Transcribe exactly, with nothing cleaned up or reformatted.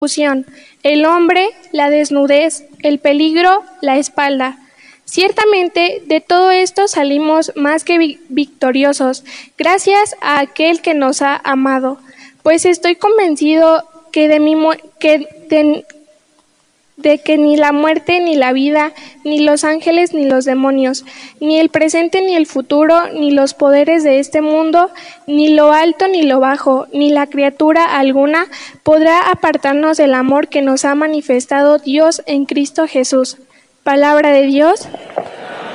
persecución, el hombre, la desnudez, el peligro, la espalda. Ciertamente, de todo esto salimos más que vi- victoriosos, gracias a aquel que nos ha amado. Pues estoy convencido que de mi mu- que de, de que ni la muerte, ni la vida, ni los ángeles, ni los demonios, ni el presente, ni el futuro, ni los poderes de este mundo, ni lo alto, ni lo bajo, ni la criatura alguna podrá apartarnos del amor que nos ha manifestado Dios en Cristo Jesús. Palabra de Dios.